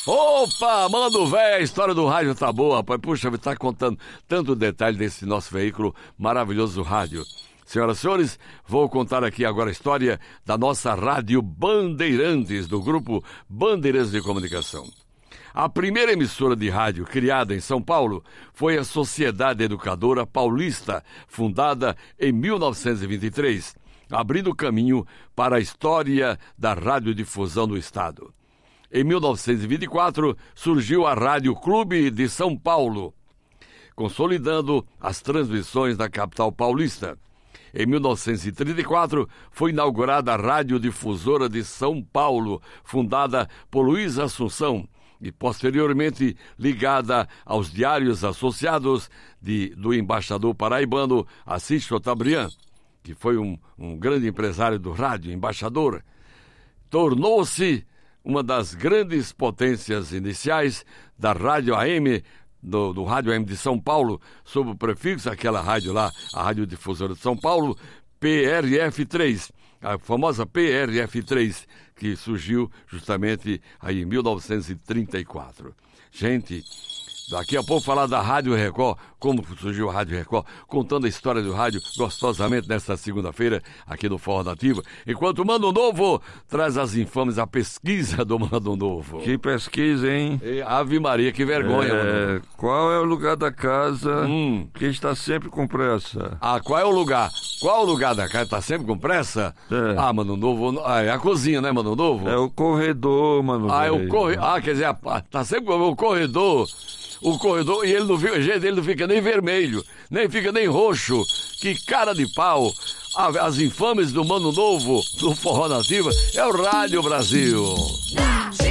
Opa, mano, velho, a história do rádio tá boa, rapaz. Puxa, tá contando tanto detalhe desse nosso veículo maravilhoso do rádio. Senhoras e senhores, vou contar aqui agora a história da nossa Rádio Bandeirantes, do grupo Bandeirantes de Comunicação. A primeira emissora de rádio criada em São Paulo foi a Sociedade Educadora Paulista, fundada em 1923, abrindo caminho para a história da radiodifusão do Estado. Em 1924, surgiu a Rádio Clube de São Paulo, consolidando as transmissões da capital paulista. Em 1934, foi inaugurada a Radiodifusora de São Paulo, fundada por Luiz Assunção, e posteriormente ligada aos diários associados do embaixador paraibano Assis Chateaubriand, que foi um grande empresário do rádio, embaixador. Tornou-se uma das grandes potências iniciais da Rádio AM, do Rádio AM de São Paulo, sob o prefixo daquela rádio lá, a Radiodifusora de São Paulo, PRF3, a famosa PRF3, que surgiu justamente aí em 1934. Gente, daqui a pouco falar da Rádio Record, como surgiu a Rádio Record, contando a história do rádio gostosamente nesta segunda-feira aqui no Forró Nativa. Enquanto o Mano Novo traz as infames, a pesquisa do Mano Novo. Que pesquisa, hein? Ave Maria, que vergonha, Mano. Qual é o lugar da casa que está sempre com pressa? Ah, qual é o lugar? Qual o lugar da casa? Está sempre com pressa? É. Ah, Mano Novo, é a cozinha, né, Mano Novo? É o corredor, mano. Ah, é o corredor. Ah, quer dizer, tá sempre com o corredor. O corredor, e ele não fica, gente, ele não fica nem vermelho, nem fica nem roxo. Que cara de pau. As infames do Mano Novo, do Forró Nativa, é o Rádio Brasil.